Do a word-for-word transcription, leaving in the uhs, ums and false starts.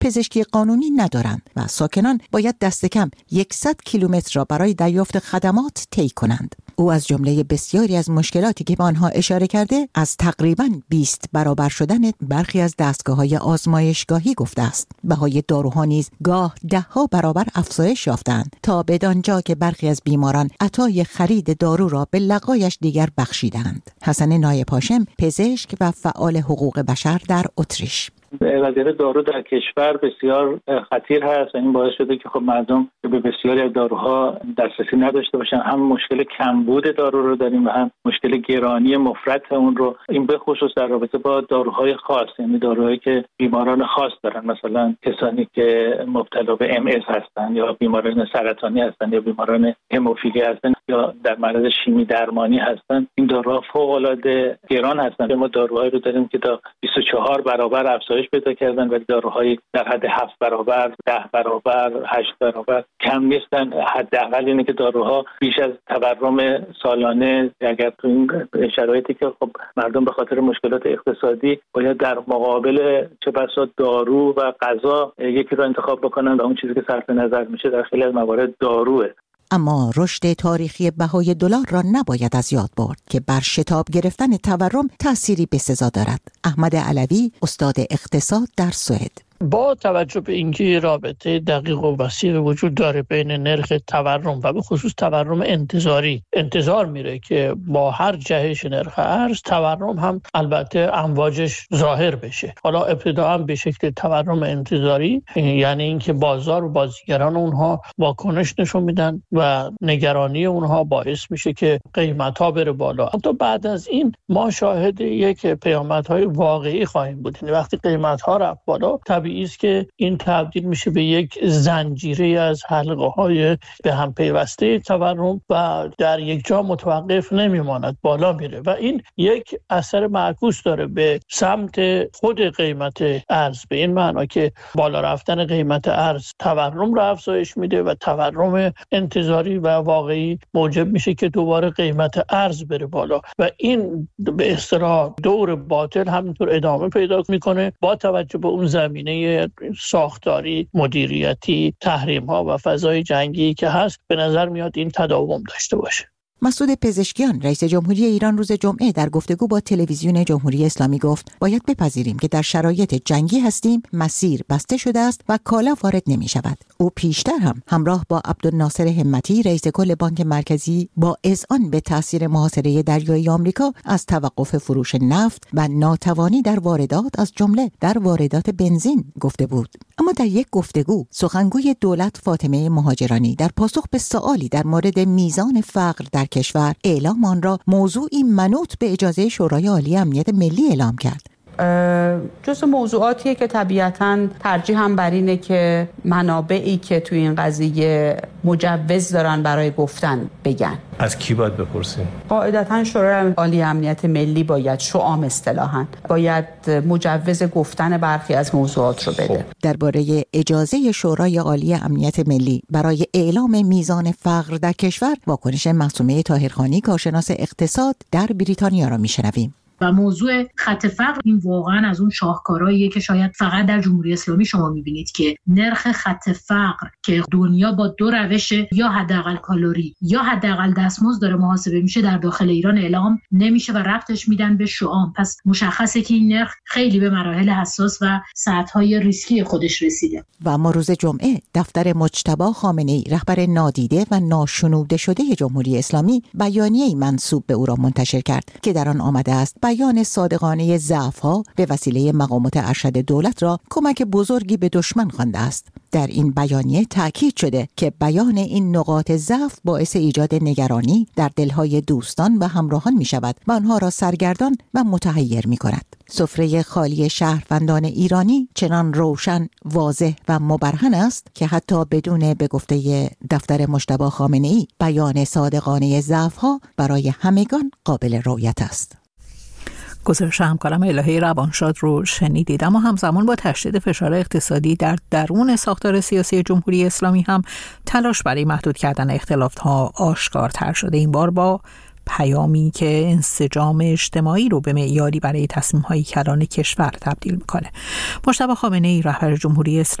پزشکی قانونی ندارند و ساکنان باید دست کم صد کیلومتر را برای دریافت خدمات طی کنند. او از جمله بسیاری از مشکلاتی که به آنها اشاره کرده از تقریباً بیست برابر شدن برخی از دستگاه‌های آزمایشگاهی گفته است. بهای داروها نیز گاه ده‌ها برابر افزایش یافتند تا بدانجا که برخی از بیماران عطای خرید دارو را به لقایش دیگر بخشیدند. حسن نایب هاشم، پزشک و فعال حقوق بشر در اتریش: وضعیت دارو در کشور بسیار خطیر هست و این باعث شده که خب مردم به بسیاری از داروها دسترسی نداشته باشن. هم مشکل کمبود دارو رو داریم و هم مشکل گرانی مفرط اون رو. این به خصوص در رابطه با داروهای خاص، یعنی داروهایی که بیماران خاص دارن، مثلا کسانی که مبتلا به ام اس هستن یا بیماران سرطانی هستن یا بیماران هموفیلی هستن یا در معرض شیمی درمانی هستن. این داروها فوق‌العاده گران هستن. ما داروهایی رو داریم که تا بیست و چهار برابر افزایش پیدا کردن ولی داروهایی در حد هفت برابر، ده برابر، هشت برابر کم نیستن. حداقل اینه که داروها بیش از تورم سالانه، اگر تو این شرایطی که خب مردم به خاطر مشکلات اقتصادی باید در مقابل چه بسا دارو و غذا یکی رو انتخاب بکنن و اون چیزی که صرف نظر میشه در خیلی از موارد داروه. اما رشد تاریخی بهای دلار را نباید از یاد برد که بر شتاب گرفتن تورم تأثیری بسزا دارد. احمد علوی، استاد اقتصاد در سوئد: با توجه به اینکه رابطه دقیق و وسیع وجود داره بین نرخ تورم و به خصوص تورم انتظاری، انتظار میره که با هر جهش نرخ ارز تورم هم البته امواجش ظاهر بشه. حالا ابتدا هم به شکل تورم انتظاری، یعنی اینکه بازار و بازیگران اونها واکنش نشون میدن و نگرانی اونها باعث میشه که قیمت ها بره بالا. حتی بعد از این ما شاهد یک پیامدهای واقعی خواهیم بود. یعنی وقتی قیمت ها رفت بالا طبیعی است که این تبدیل میشه به یک زنجیره از حلقه‌های به هم پیوسته تورم و در یک جا متوقف نمیماند، بالا میره و این یک اثر معکوس داره به سمت خود قیمت ارز، به این معنا که بالا رفتن قیمت ارز تورم رو افزایش میده و تورم انتظاری و واقعی موجب میشه که دوباره قیمت ارز بره بالا و این به اصطلاح دور باطل همینطور ادامه پیدا میکنه با توجه به اون زمینه ساختاری، مدیریتی، تحریم ها و فضای جنگی که هست. به نظر میاد این تداوم داشته باشه. مسعود پزشکیان، رئیس جمهوری ایران، روز جمعه در گفتگو با تلویزیون جمهوری اسلامی گفت باید بپذیریم که در شرایط جنگی هستیم، مسیر بسته شده است و کالا وارد نمی شود. او پیشتر هم همراه با عبدالناصر همتی، رئیس کل بانک مرکزی، با اذعان به تاثیر محاصره دریایی آمریکا از توقف فروش نفت و ناتوانی در واردات از جمله در واردات بنزین گفته بود. اما در یک گفتگو سخنگوی دولت فاطمه مهاجرانی در پاسخ به سوالی در مورد میزان فقر در کشور اعلام آن را موضوعی منوط به اجازه شورای عالی امنیت ملی اعلام کرد. جزو موضوعاتیه که طبیعتاً ترجیح هم بر اینه که منابعی که توی این قضیه مجوز دارن برای گفتن بگن. از کی باید بپرسیم؟ قاعدتاً شورای عالی امنیت ملی باید، شعام اصطلاحاً باید مجوز گفتن برخی از موضوعات رو بده. درباره اجازه شورای عالی امنیت ملی برای اعلام میزان فقر در کشور، واکنش معصومه طاهرخانی، کارشناس اقتصاد در بریتانیا را میشنویم. و موضوع خط فقر این واقعا از اون شاهکارهاییه که شاید فقط در جمهوری اسلامی شما میبینید که نرخ خط فقر که دنیا با دو روش یا حداقل کالری یا حداقل دستمزد داره محاسبه میشه در داخل ایران اعلام نمیشه و ربطش میدن به شعام. پس مشخصه که این نرخ خیلی به مراحل حساس و سطح‌های ریسکی خودش رسیده. و ما روز جمعه دفتر مجتبی خامنه‌ای، رهبر نادیده و ناشنوده شده جمهوری اسلامی، بیانیه‌ای منسوب به او را منتشر کرد که در آن آمده است بیان صادقانه ضعف‌ها به وسیله مقامات ارشد دولت را کمک بزرگی به دشمن خوانده است. در این بیانیه تأکید شده که بیان این نقاط ضعف باعث ایجاد نگرانی در دلهای دوستان و همراهان می شود و آنها را سرگردان و متحیر می کند. سفره خالی شهروندان ایرانی چنان روشن، واضح و مبرهن است که حتی بدون به گفته دفتر مجتبی خامنه‌ای بیان صادقانه ضعف‌ها برای همگان قابل رؤیت است. گزارش همکارم الهی روانشاد رو شنیدید. اما همزمان با تشدید فشار اقتصادی در درون ساختار سیاسی جمهوری اسلامی هم تلاش برای محدود کردن اختلافات آشکارتر شده. این بار با پیامی که انسجام اجتماعی رو به معیاری برای تصمیم‌های کلان کشور تبدیل می‌کنه. مجتبی خامنه‌ای رهبر جمهوری اسلامی